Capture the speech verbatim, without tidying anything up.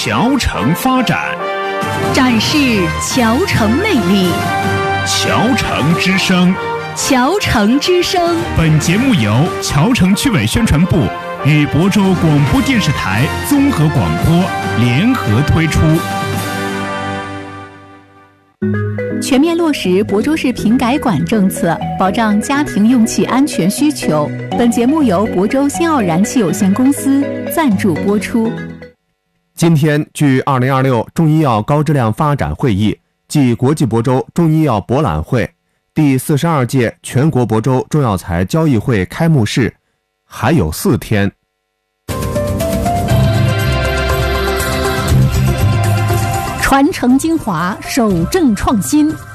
侨城发展， 展示侨城魅力。 侨城之声， 侨城之声。 本节目由侨城区委宣传部与亳州广播电视台综合广播联合推出。 全面落实亳州市品改管政策，保障家庭用气安全需求。本节目由亳州新奥燃气有限公司赞助播出。 今天，距二零二六中医药高质量发展会议暨国际亳州中医药博览会第四十二届全国亳州中药材交易会开幕式还有四天。 传承精华，守正创新，